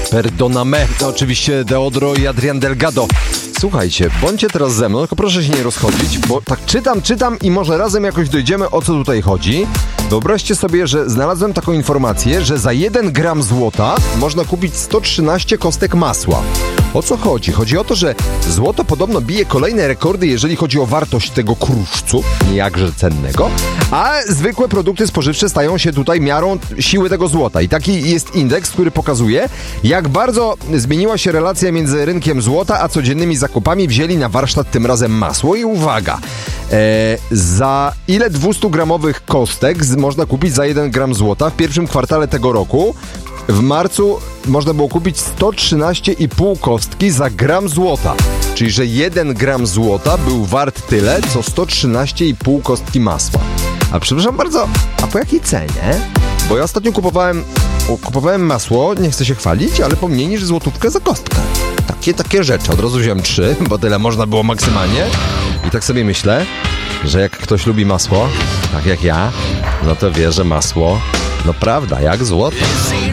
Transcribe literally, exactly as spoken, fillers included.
Perdoname, to oczywiście Deodro i Adrian Delgado. Słuchajcie, bądźcie teraz ze mną, tylko proszę się nie rozchodzić, bo tak czytam, czytam i może razem jakoś dojdziemy, o co tutaj chodzi. Wyobraźcie sobie, że znalazłem taką informację, że za jeden gram złota można kupić sto trzynaście kostek masła. O co chodzi? Chodzi o to, że złoto podobno bije kolejne rekordy, jeżeli chodzi o wartość tego kruszcu, jakże cennego, a zwykłe produkty spożywcze stają się tutaj miarą siły tego złota. I taki jest indeks, który pokazuje, jak bardzo zmieniła się relacja między rynkiem złota, a codziennymi zakupami. Wzięli na warsztat tym razem masło i uwaga, e, za ile dwiestugramowych kostek z, można kupić za jeden gram złota w pierwszym kwartale tego roku? W marcu można było kupić sto trzynaście i pół kostki za gram złota. Czyli, że jeden gram złota był wart tyle, co sto trzynaście i pół kostki masła. A przepraszam bardzo, a po jakiej cenie? Bo ja ostatnio kupowałem, kupowałem masło, nie chcę się chwalić, ale po mniej niż złotówkę za kostkę. Takie, takie rzeczy. Od razu wziąłem trzy, bo tyle można było maksymalnie. I tak sobie myślę, że jak ktoś lubi masło, tak jak ja, no to wie, że masło, no prawda, jak złoto.